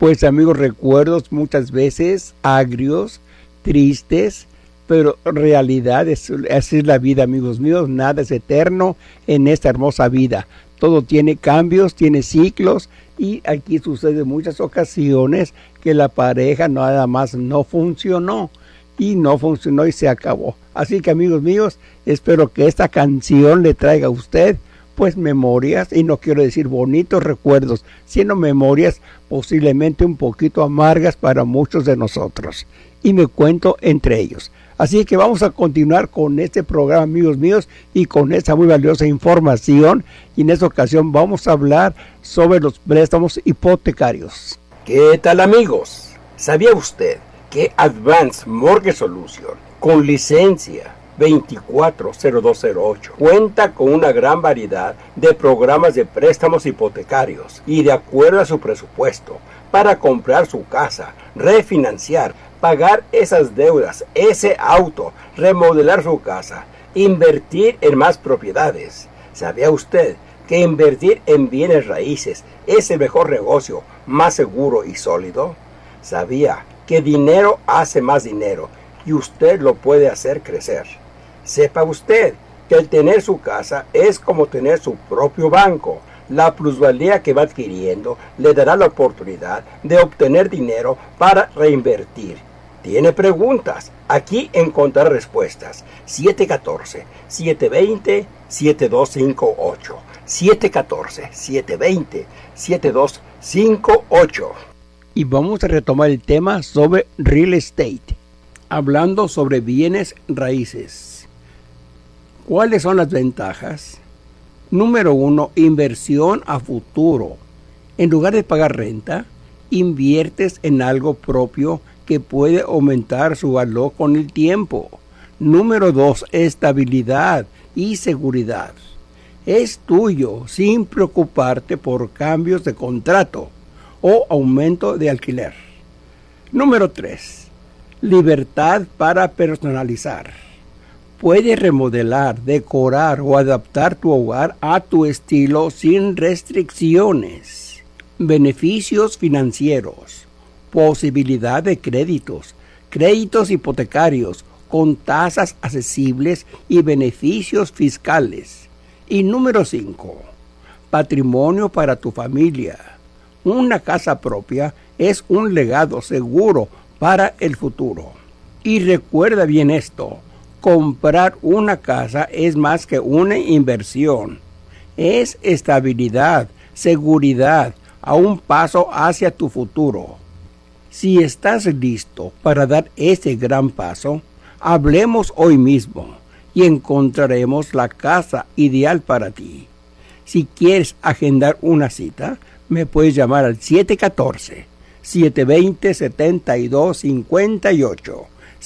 Pues amigos, recuerdos muchas veces agrios, tristes, pero realidad, así es la vida, amigos míos, nada es eterno en esta hermosa vida. Todo tiene cambios, tiene ciclos, y aquí sucede en muchas ocasiones que la pareja nada más no funcionó y se acabó. Así que amigos míos, espero que esta canción le traiga a usted pues memorias, y no quiero decir bonitos recuerdos, sino memorias posiblemente un poquito amargas para muchos de nosotros, y me cuento entre ellos. Así que vamos a continuar con este programa, amigos míos, y con esta muy valiosa información, y en esta ocasión vamos a hablar sobre los préstamos hipotecarios. ¿Qué tal, amigos? ¿Sabía usted que Advanced Mortgage Solution, con licencia 240208, cuenta con una gran variedad de programas de préstamos hipotecarios y de acuerdo a su presupuesto para comprar su casa, refinanciar, pagar esas deudas, ese auto, remodelar su casa, invertir en más propiedades? ¿Sabía usted que invertir en bienes raíces es el mejor negocio, más seguro y sólido? ¿Sabía que dinero hace más dinero y usted lo puede hacer crecer? Sepa usted que el tener su casa es como tener su propio banco. La plusvalía que va adquiriendo le dará la oportunidad de obtener dinero para reinvertir. ¿Tiene preguntas? Aquí encontrará respuestas. 714-720-7258. 714-720-7258. Y vamos a retomar el tema sobre real estate, hablando sobre bienes raíces. ¿Cuáles son las ventajas? Número 1, inversión a futuro. En lugar de pagar renta, inviertes en algo propio que puede aumentar su valor con el tiempo. Número 2, estabilidad y seguridad. Es tuyo sin preocuparte por cambios de contrato o aumento de alquiler. Número 3, libertad para personalizar. Puedes remodelar, decorar o adaptar tu hogar a tu estilo sin restricciones. Beneficios financieros. Posibilidad de créditos hipotecarios con tasas accesibles y beneficios fiscales. Y número 5, patrimonio para tu familia. Una casa propia es un legado seguro para el futuro. Y recuerda bien esto. Comprar una casa es más que una inversión. Es estabilidad, seguridad, a un paso hacia tu futuro. Si estás listo para dar ese gran paso, hablemos hoy mismo y encontraremos la casa ideal para ti. Si quieres agendar una cita, me puedes llamar al 714-720-7258.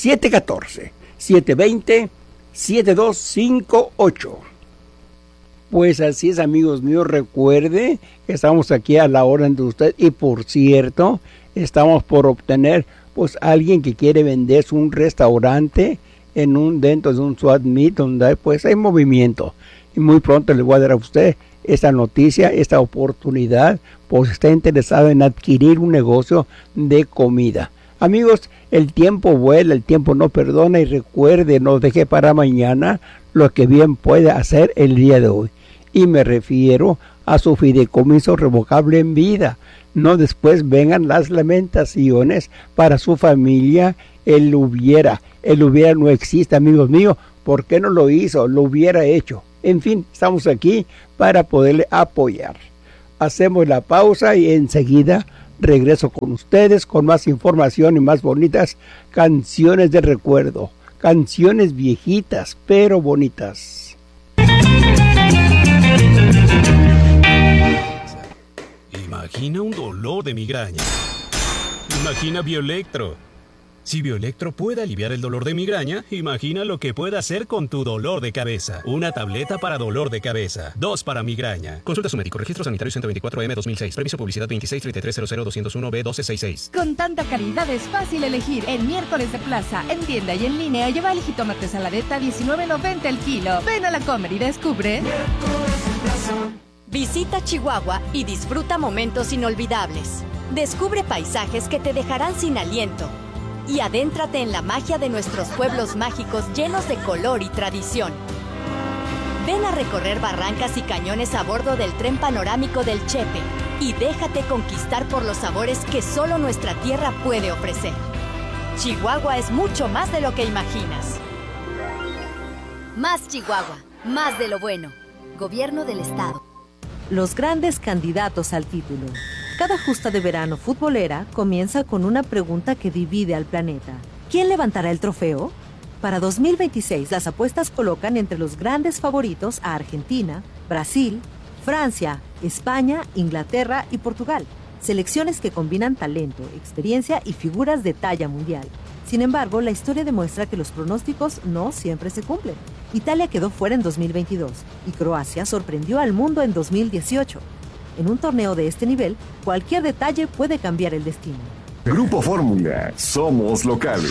714-720-7258. Pues así es, amigos míos, recuerde que estamos aquí a la orden de usted, y por cierto, estamos por obtener pues alguien que quiere vender un restaurante dentro de un SWAT meet donde pues hay movimiento, y muy pronto le voy a dar a usted esta noticia, esta oportunidad, pues está interesado en adquirir un negocio de comida. Amigos, el tiempo vuela, el tiempo no perdona, y recuerde, no deje para mañana lo que bien puede hacer el día de hoy. Y me refiero a su fideicomiso revocable en vida. No después vengan las lamentaciones para su familia. El hubiera no existe, amigos míos. ¿Por qué no lo hizo? Lo hubiera hecho. En fin, estamos aquí para poderle apoyar. Hacemos la pausa y enseguida regreso con ustedes con más información y más bonitas canciones de recuerdo. Canciones viejitas, pero bonitas. Imagina un dolor de migraña. Imagina Bioelectro. Si Bioelectro puede aliviar el dolor de migraña, imagina lo que puede hacer con tu dolor de cabeza. Una tableta para dolor de cabeza, 2 para migraña. Consulta a su médico. Registro sanitario 124M 2006. Permiso publicidad 2633000201B1266. Con tanta calidad es fácil elegir. En Miércoles de Plaza, en tienda y en línea, lleva el jitomate saladeta $19.90 el kilo. Ven a la Comer y descubre. Visita Chihuahua y disfruta momentos inolvidables. Descubre paisajes que te dejarán sin aliento y adéntrate en la magia de nuestros pueblos mágicos llenos de color y tradición. Ven a recorrer barrancas y cañones a bordo del tren panorámico del Chepe y déjate conquistar por los sabores que solo nuestra tierra puede ofrecer. Chihuahua es mucho más de lo que imaginas. Más Chihuahua, más de lo bueno. Gobierno del Estado. Los grandes candidatos al título. Cada justa de verano futbolera comienza con una pregunta que divide al planeta. ¿Quién levantará el trofeo? Para 2026, las apuestas colocan entre los grandes favoritos a Argentina, Brasil, Francia, España, Inglaterra y Portugal. Selecciones que combinan talento, experiencia y figuras de talla mundial. Sin embargo, la historia demuestra que los pronósticos no siempre se cumplen. Italia quedó fuera en 2022 y Croacia sorprendió al mundo en 2018. En un torneo de este nivel, cualquier detalle puede cambiar el destino. Grupo Fórmula, somos locales.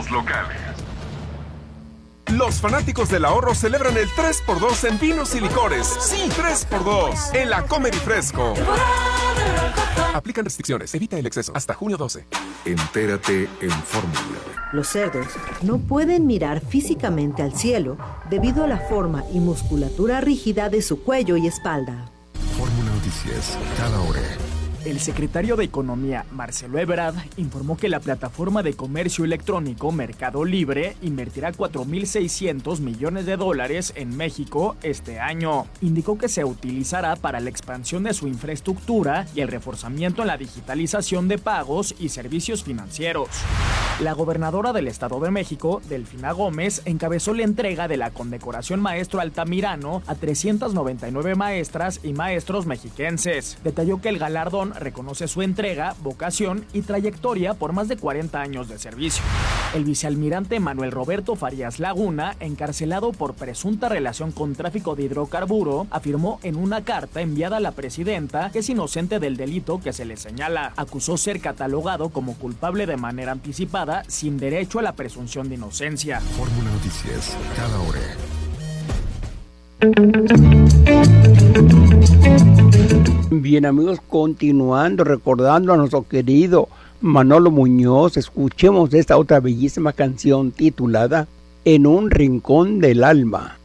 Los fanáticos del ahorro celebran el 3x2 en vinos y licores. Sí, 3x2 en la Comer y Fresco. Aplican restricciones, evita el exceso. Hasta junio 12. Entérate en Fórmula. Los cerdos no pueden mirar físicamente al cielo debido a la forma y musculatura rígida de su cuello y espalda. Fórmula Noticias, cada hora. El secretario de Economía, Marcelo Ebrard, informó que la plataforma de comercio electrónico Mercado Libre invertirá $4.600 millones en México este año. Indicó que se utilizará para la expansión de su infraestructura y el reforzamiento en la digitalización de pagos y servicios financieros. La gobernadora del Estado de México, Delfina Gómez, encabezó la entrega de la condecoración Maestro Altamirano a 399 maestras y maestros mexiquenses. Detalló que el galardón reconoce su entrega, vocación y trayectoria por más de 40 años de servicio. El vicealmirante Manuel Roberto Farías Laguna, encarcelado por presunta relación con tráfico de hidrocarburo, afirmó en una carta enviada a la presidenta que es inocente del delito que se le señala. Acusó ser catalogado como culpable de manera anticipada, sin derecho a la presunción de inocencia. Fórmula Noticias, cada hora. Bien, amigos, continuando, recordando a nuestro querido Manolo Muñoz, escuchemos esta otra bellísima canción titulada En un rincón del alma.